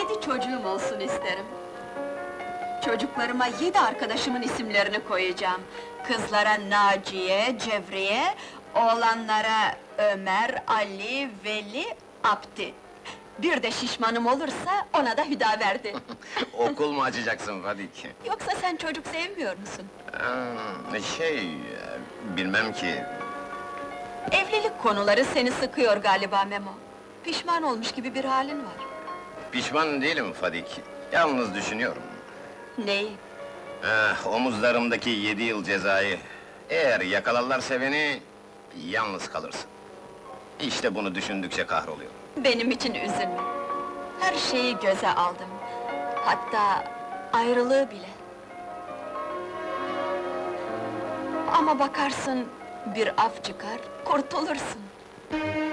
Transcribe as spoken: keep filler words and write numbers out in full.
Yedi çocuğum olsun isterim. Çocuklarıma yedi arkadaşımın isimlerini koyacağım. Kızlara Naciye, Cevriye, oğlanlara Ömer, Ali, Veli, Abdi. Bir de şişmanım olursa ona da Hüdaverdi. Okul mu açacaksın Fadik? Yoksa sen çocuk sevmiyor musun? Ee, şey, e, bilmem ki. Evlilik konuları seni sıkıyor galiba Memo. Pişman olmuş gibi bir halin var. Pişman değilim Fadik. Yalnız düşünüyorum. Neyi? Eh, omuzlarımdaki yedi yıl cezayı. Eğer yakalarlarsa beni, yalnız kalırsın. İşte bunu düşündükçe kahroluyorum. Benim için üzülme. Her şeyi göze aldım. Hatta ayrılığı bile. Ama bakarsın bir af çıkar, kurtulursun.